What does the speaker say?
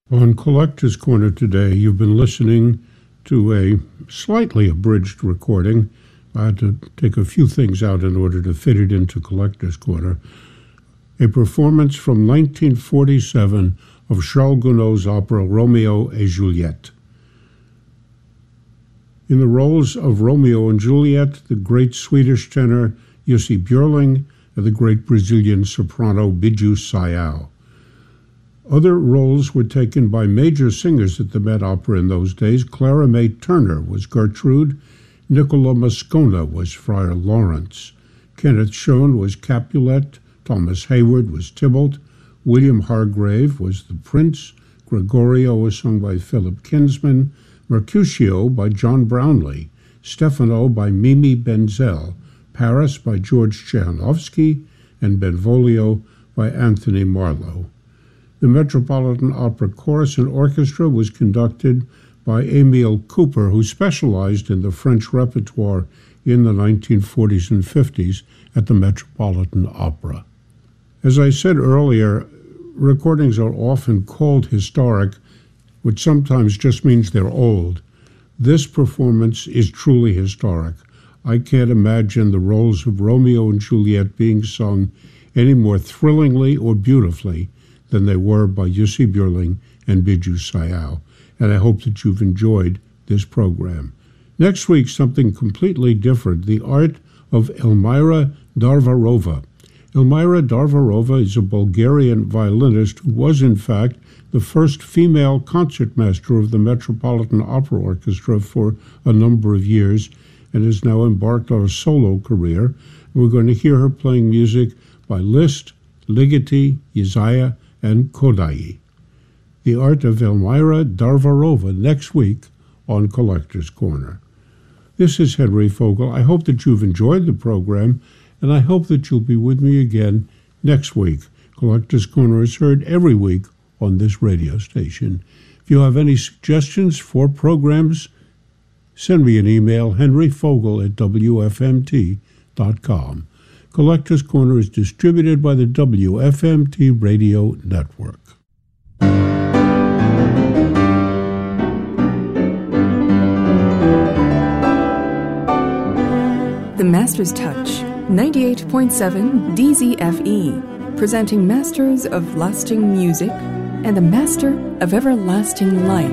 On Collector's Corner today, you've been listening to a slightly abridged recording. I had to take a few things out in order to fit it into Collector's Corner. A performance from 1947 of Charles Gounod's opera Romeo et Juliette. In the roles of Romeo and Juliet, the great Swedish tenor Jussi Björling and the great Brazilian soprano Biju Sayão. Other roles were taken by major singers at the Met Opera in those days. Clara May Turner was Gertrude. Nicola Moscona was Friar Lawrence. Kenneth Schoen was Capulet. Thomas Hayward was Tybalt. William Hargrave was the Prince. Gregorio was sung by Philip Kinsman. Mercutio by John Brownlee. Stefano by Mimi Benzel. Paris by George Chehanovsky. And Benvolio by Anthony Marlowe. The Metropolitan Opera Chorus and Orchestra was conducted by Emile Cooper, who specialized in the French repertoire in the 1940s and 50s at the Metropolitan Opera. As I said earlier, recordings are often called historic, which sometimes just means they're old. This performance is truly historic. I can't imagine the roles of Romeo and Juliet being sung any more thrillingly or beautifully than they were by Jussi Björling and Biju Sayão, and I hope that you've enjoyed this program. Next week, something completely different, the art of Elmira Darvarova. Elmira Darvarova is a Bulgarian violinist who was, in fact, the first female concertmaster of the Metropolitan Opera Orchestra for a number of years and has now embarked on a solo career. We're going to hear her playing music by Liszt, Ligeti, Ysaÿe, and Kodály. The art of Elmira Darvarova next week on Collector's Corner. This is Henry Fogel. I hope that you've enjoyed the program, and I hope that you'll be with me again next week. Collector's Corner is heard every week on this radio station. If you have any suggestions for programs, send me an email, henryfogel@wfmt.com. Collector's Corner is distributed by the WFMT Radio Network. The Master's Touch, 98.7 DZFE, presenting Masters of Lasting Music and the Master of Everlasting Life.